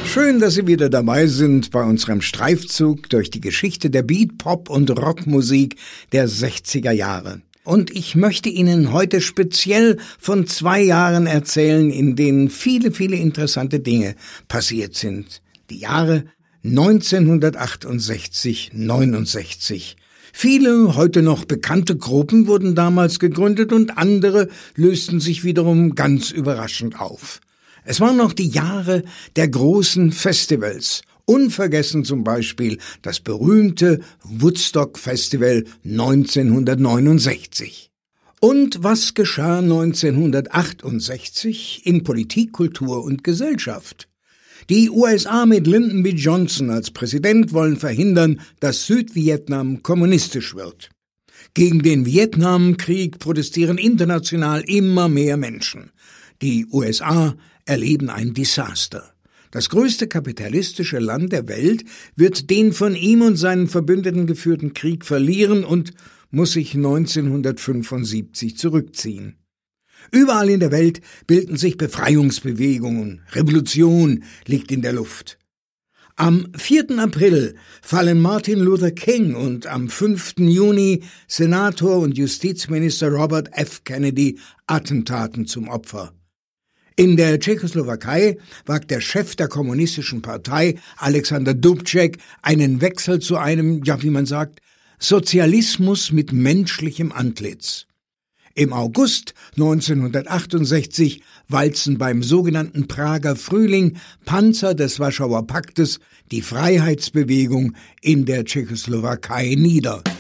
Schön, dass Sie wieder dabei sind bei unserem Streifzug durch die Geschichte der Beat-, Pop- und Rockmusik der 60er Jahre. Und ich möchte Ihnen heute speziell von 2 Jahren erzählen, in denen viele, viele interessante Dinge passiert sind. Die Jahre 1968, 69. Viele heute noch bekannte Gruppen wurden damals gegründet und andere lösten sich wiederum ganz überraschend auf. Es waren noch die Jahre der großen Festivals. Unvergessen zum Beispiel das berühmte Woodstock Festival 1969. Und was geschah 1968 in Politik, Kultur und Gesellschaft? Die USA mit Lyndon B. Johnson als Präsident wollen verhindern, dass Südvietnam kommunistisch wird. Gegen den Vietnamkrieg protestieren international immer mehr Menschen. Die USA erleben ein Desaster. Das größte kapitalistische Land der Welt wird den von ihm und seinen Verbündeten geführten Krieg verlieren und muss sich 1975 zurückziehen. Überall in der Welt bilden sich Befreiungsbewegungen. Revolution liegt in der Luft. Am 4. April fallen Martin Luther King und am 5. Juni Senator und Justizminister Robert F. Kennedy Attentaten zum Opfer. In der Tschechoslowakei wagt der Chef der kommunistischen Partei, Alexander Dubček, einen Wechsel zu einem, wie man sagt, Sozialismus mit menschlichem Antlitz. Im August 1968 walzen beim sogenannten Prager Frühling Panzer des Warschauer Paktes die Freiheitsbewegung in der Tschechoslowakei nieder.